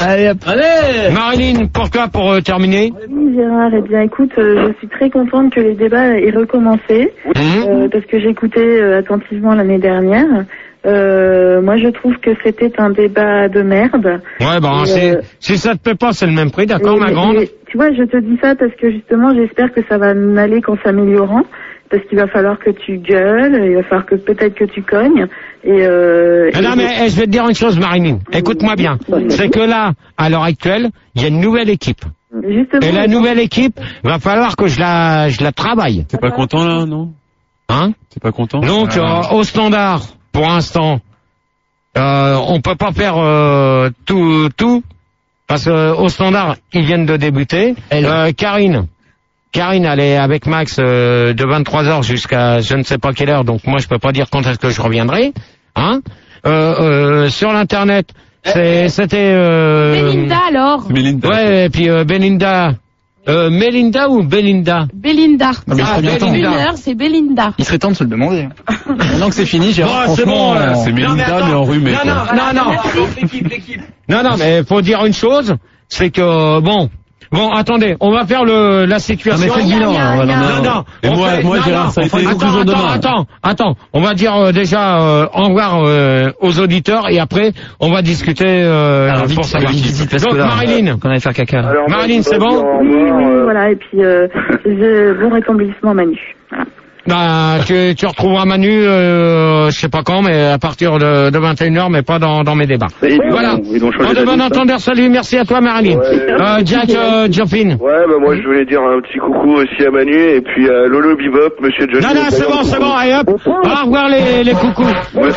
Allez, hop. Allez. Marilyn, pour toi, pour terminer. Oui, Gérard, eh bien écoute, je suis très contente que les débats aient recommencé, parce que j'écoutais attentivement l'année dernière. Moi je trouve que c'était un débat de merde. Ouais, bon, si ça te plaît pas, c'est le même prix, d'accord, ma grande? Tu vois, je te dis ça parce que justement, j'espère que ça va aller qu'en s'améliorant. Parce qu'il va falloir que tu gueules, il va falloir que peut-être que tu cognes. Non, mais je vais te dire une chose, Marilyn. Écoute-moi bien. C'est que là, à l'heure actuelle, il y a une nouvelle équipe. Justement, et la nouvelle équipe, va falloir que je la travaille. T'es pas content là, non? Hein? T'es pas content? Donc, au standard, pour l'instant, on peut pas faire tout, parce que au standard, ils viennent de débuter. Karine, elle est avec Max de 23h jusqu'à je ne sais pas quelle heure, donc moi je peux pas dire quand est-ce que je reviendrai. Hein? Sur l'internet, c'était Belinda alors. Belinda. Ouais, et puis Belinda. Melinda ou Belinda? Belinda. Belinda. C'est Belinda. Il serait temps de se le demander. Maintenant que c'est fini, Gérard, c'est bon, c'est Melinda, mais enrhumée. Non, mais faut dire une chose, c'est que Bon, attendez, on va faire la situation. Non, mais fais le bilan. Non. Et moi, Gérard, ça a été toujours demain. Attends. On va dire déjà au revoir aux auditeurs et après, on va discuter pour savoir. Donc, Marilyn. Qu'on allait faire caca. Alors, Marilyn, c'est bon? Oui, voilà. Et puis, bon rétablissement, Manu. Voilà. Bah, tu retrouveras Manu, je sais pas quand, mais à partir de 21h, mais pas dans mes débats. Voilà. De bon entendeur, salut, merci à toi, Marilyn. Ouais. Jack, Jopin. Ouais, bah moi je voulais dire un petit coucou aussi à Manu et puis à Lolo Bebop, Monsieur Johnny. Non, c'est bon, allez hop. Au revoir les coucous.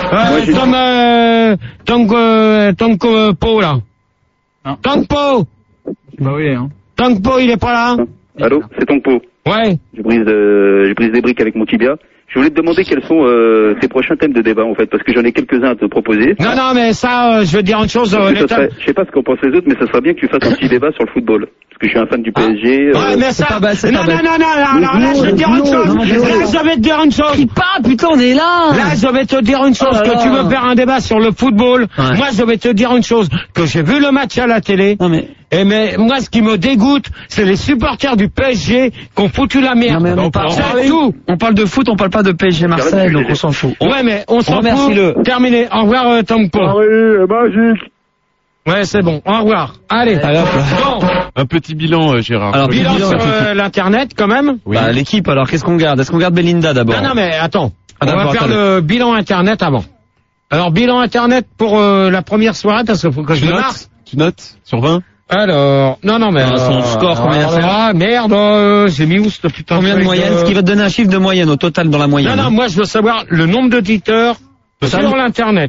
Tongpo, là. Tongpo. Bah oui, hein. Tongpo, il est pas là? Allô, c'est Tongpo. Ouais. Je brise des briques avec mon tibia. Je voulais te demander quels sont tes prochains thèmes de débat en fait, parce que j'en ai quelques-uns à te proposer. Non, mais ça, je veux dire une chose. Je sais pas ce qu'en pensent les autres, mais ça serait bien que tu fasses un petit débat sur le football. Parce que je suis un fan du PSG. Ouais, mais ça, non, là, je vais te dire une chose. Là, je vais te dire une chose. Qui parle, putain, on est là. Là, je vais te dire une chose, que tu veux faire un débat sur le football. Ouais. Moi, je vais te dire une chose, que j'ai vu le match à la télé. Non, mais... Mais moi, ce qui me dégoûte, c'est les supporters du PSG qui ont foutu la merde. Non, mais on parle de foot, on parle pas de PSG Marseille, donc on s'en fout. Ouais, mais on s'en fout. Terminé. Au revoir, Tomko. Magique. Ouais, c'est bon. Au revoir. Allez. Bon. Un petit bilan, Gérard. Alors, bilan sur l'internet, quand même. Oui. Bah, l'équipe, alors, qu'est-ce qu'on garde? Est-ce qu'on garde Belinda d'abord? Non, mais attends. On va faire le bilan internet avant. Alors, bilan internet pour la première soirée, parce qu'il faut que je le marque. Tu notes sur 20? Alors, non, mais son score, combien ça? Ah, merde, j'ai mis où ce putain? Combien de moyenne? Ce qui va te donner un chiffre de moyenne au total dans la moyenne. Non, moi je veux savoir le nombre d'auditeurs sur l'internet.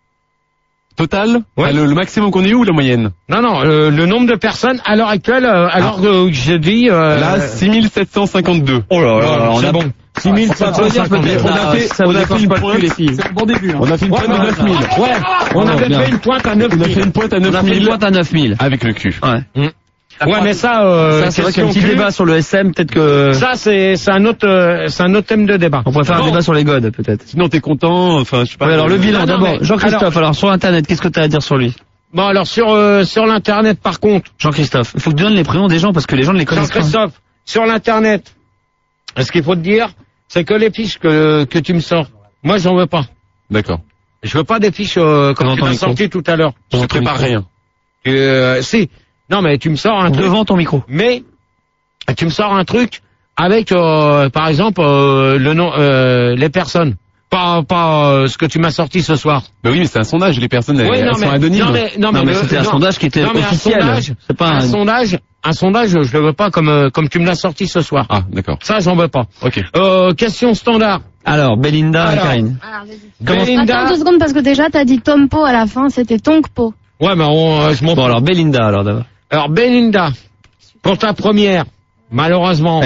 Total? Ouais. Le maximum qu'on ait ou la moyenne? Non, le nombre de personnes à l'heure actuelle, alors que je dis... Là, 6752. Oh là, c'est bon. 6752. On a fait une pointe, les filles. C'est un bon début. On a fait une pointe à 9000. Ouais, on avait fait une pointe à 9000. On a fait une pointe à 9000. On a fait une pointe à 9000. Avec le cul. Ouais. Ouais, mais ça c'est vrai qu'il y a un petit débat sur le SM, peut-être que... Ça, c'est un autre thème de débat. On pourrait faire un débat sur les godes, peut-être. Sinon, t'es content, enfin, je sais pas. Ouais, alors, le bilan, d'abord. Jean-Christophe, alors, sur Internet, qu'est-ce que t'as à dire sur lui? Bon, alors, sur l'internet, par contre. Jean-Christophe. Il faut que tu donnes les prénoms des gens, parce que les gens ne les connaissent pas. Jean-Christophe, sur l'internet, ce qu'il faut te dire, c'est que les fiches que tu me sors, moi, j'en veux pas. D'accord. Je veux pas des fiches, comme tu m'as sorti tout à l'heure. Je prépare rien. Si. Non, mais tu me sors un truc. Devant ton micro. Mais, tu me sors un truc avec, par exemple, le nom, les personnes. Pas ce que tu m'as sorti ce soir. Bah oui, mais c'est un sondage, les personnes, elles sont anonymes. Non, mais c'était un sondage qui était officiel. C'est pas un sondage, je le veux pas comme tu me l'as sorti ce soir. Ah, d'accord. Ça, j'en veux pas. Ok. Question standard. Alors, Belinda et Karine. Attends 2 secondes parce que déjà t'as dit Tompo à la fin, c'était Tongpo. Ouais, mais je m'en... Bon, alors Belinda, alors d'abord. Alors, Belinda, pour ta première, malheureusement,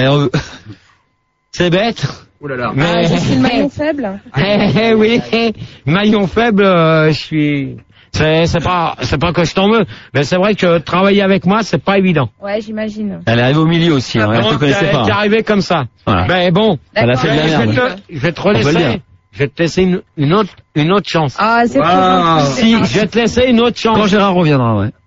c'est bête. Ouh là là. Mais... je suis le maillon faible. Oui, maillon faible, je suis... C'est pas que je t'en veux, mais c'est vrai que travailler avec moi, c'est pas évident. Ouais, j'imagine. Elle arrive au milieu aussi, hein, elle te connaissait pas. Elle est arrivée comme ça. Voilà. Ben bon, elle a fait de la merde. Je vais te laisser une autre chance. Ah, c'est trop gentil. Si, je vais te laisser une autre chance. Quand Gérard reviendra, ouais.